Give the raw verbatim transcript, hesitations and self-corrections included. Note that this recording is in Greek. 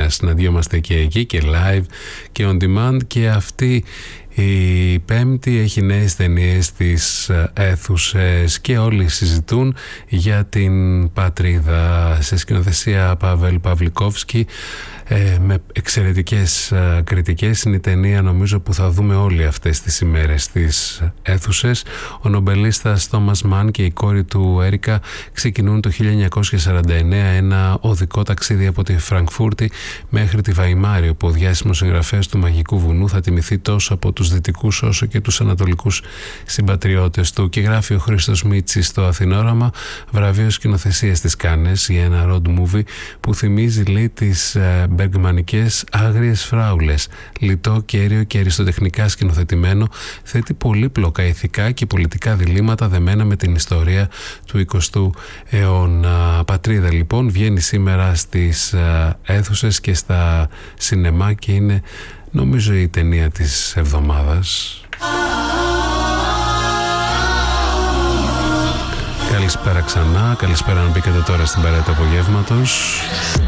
συναντιόμαστε και εκεί και live και on demand, και αυτή η Πέμπτη έχει νέες ταινίες στις αίθουσες και όλοι συζητούν για την Πατρίδα, σε σκηνοθεσία Παβέλ Παυλικόφσκι, ε, με εξαιρετικές ε, κριτικές. Είναι η ταινία νομίζω που θα δούμε όλοι αυτές τις ημέρες στις αίθουσες. Ο νομπελίστας Τόμας Μαν και η κόρη του Έρικα ξεκινούν το χίλια εννιακόσια σαράντα εννέα ένα οδικό ταξίδι από τη Φραγκφούρτη μέχρι τη Βαϊμάρη, όπου ο διάσημος συγγραφέας του Μαγικού Βουνού θα τιμηθεί τόσο από τους δυτικούς όσο και τους ανατολικούς συμπατριώτες του. Και γράφει ο Χρήστος Μίτσης στο Αθηνόραμα, βραβείο σκηνοθεσίας της Κάνες για ένα road movie που θυμίζει, λέει, τις ε, μπεργμανικές άγριες φράουλες. Λιτό, κέριο και αριστοτεχνικά σκηνοθετημένο, θέτει πολύπλοκα ηθικά και πολιτικά διλήμματα δεμένα με την ιστορία του εικοστού αιώνα. Πατρίδα λοιπόν βγαίνει σήμερα στις ε, αίθουσες και στα σινεμά και είναι νομίζω η ταινία της εβδομάδας. Καλησπέρα ξανά, καλησπέρα αν μπήκατε τώρα στην παρέα του απογεύματος.